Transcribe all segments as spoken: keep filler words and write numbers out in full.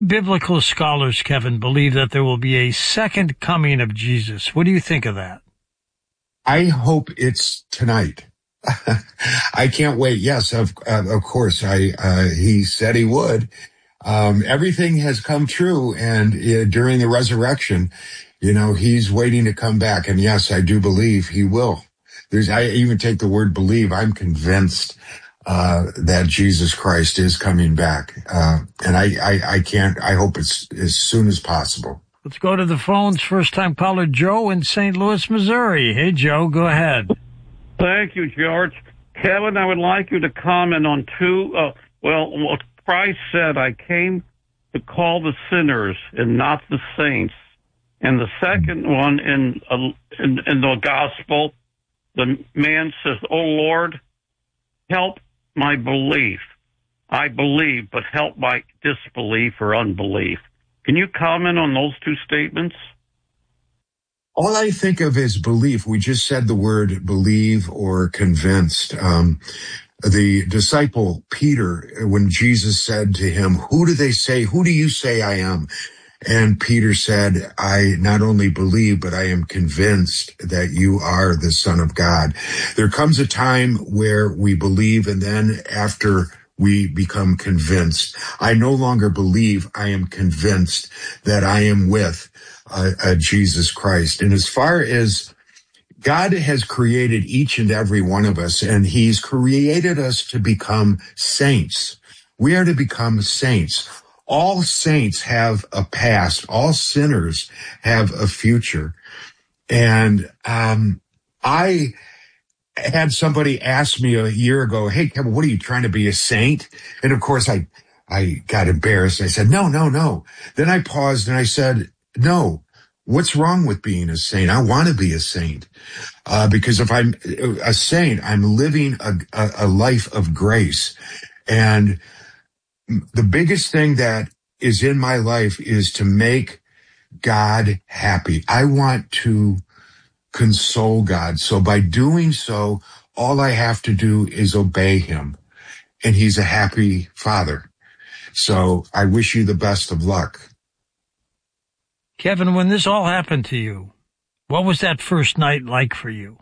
Biblical scholars, Kevin, believe that there will be a second coming of Jesus. What do you think of that? I hope it's tonight. I can't wait. Yes, of uh, of course. I uh, he said he would. Um, everything has come true, and uh, during the resurrection, you know, he's waiting to come back. And yes, I do believe he will. There's, I even take the word believe. I'm convinced uh, that Jesus Christ is coming back, uh, and I, I I can't. I hope it's as soon as possible. Let's go to the phones. First-time caller Joe in Saint Louis, Missouri. Hey, Joe, go ahead. Thank you, George. Kevin, I would like you to comment on two, uh, well, what Christ said, I came to call the sinners and not the saints. And the second one in, uh, in, in the gospel, the man says, "Oh, Lord, help my belief. I believe, but help my disbelief or unbelief." Can you comment on those two statements? All I think of is belief. We just said the word believe or convinced. Um, the disciple Peter, when Jesus said to him, "Who do they say, who do you say I am?" And Peter said, "I not only believe, but I am convinced that you are the Son of God." There comes a time where we believe, and then after we become convinced. I no longer believe, I am convinced that I am with uh, uh, Jesus Christ. And as far as God has created each and every one of us, and he's created us to become saints. We are to become saints. All saints have a past. All sinners have a future. And um, I had somebody ask me a year ago, "Hey, Kevin, what are you trying to be, a saint?" And of course, I I got embarrassed. I said, no, no, no. Then I paused and I said, no, what's wrong with being a saint? I want to be a saint. Uh, because if I'm a saint, I'm living a, a, a life of grace. And the biggest thing that is in my life is to make God happy. I want to console God. So by doing so, all I have to do is obey him. And he's a happy father. So I wish you the best of luck. Kevin, when this all happened to you, what was that first night like for you?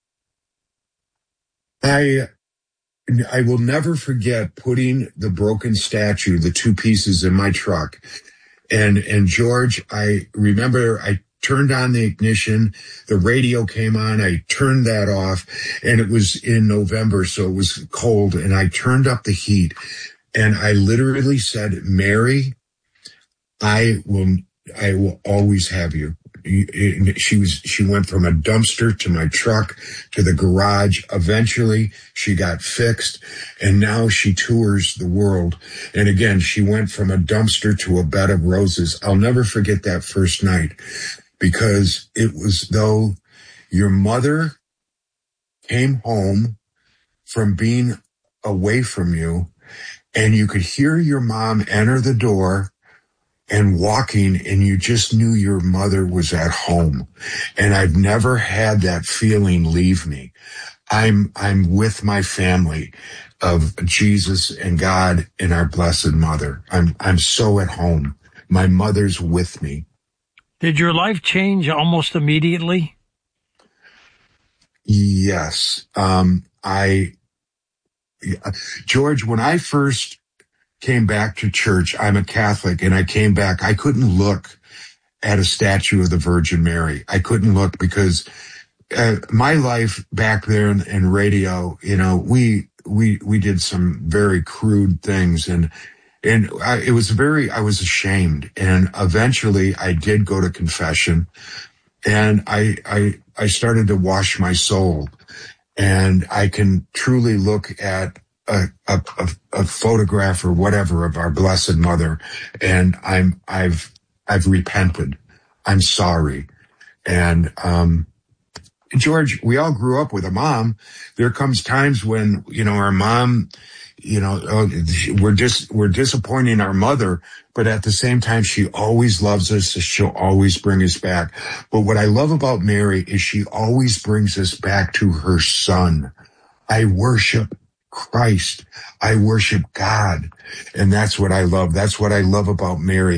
I I will never forget putting the broken statue, the two pieces, in my truck. And and George, I remember I turned on the ignition, the radio came on, I turned that off, and it was in November, so it was cold, and I turned up the heat, and I literally said, "Mary, I will I will always have you." She was, she went from a dumpster to my truck to the garage. Eventually she got fixed, and now she tours the world. And again, she went from a dumpster to a bed of roses. I'll never forget that first night, because it was though your mother came home from being away from you, and you could hear your mom enter the door and walking, and you just knew your mother was at home. And I've never had that feeling leave me. I'm, I'm with my family of Jesus and God and our Blessed Mother. I'm, I'm so at home. My mother's with me. Did your life change almost immediately? Yes. Um, I, George, when I first came back to church, I'm a Catholic, and I came back, I couldn't look at a statue of the Virgin Mary. I couldn't look because uh, my life back there in, in radio, you know, we, we, we did some very crude things, and, and I, it was very, I was ashamed. And eventually I did go to confession, and I, I, I started to wash my soul, and I can truly look at A, a, a photograph or whatever of our Blessed Mother, and I'm I've I've repented. I'm sorry. And um George, we all grew up with a mom. There comes times when, you know, our mom, you know, uh, we're just we're disappointing our mother, but at the same time, she always loves us. She'll always bring us back. But what I love about Mary is she always brings us back to her son. I worship Christ. I worship God. And that's what I love. That's what I love about Mary.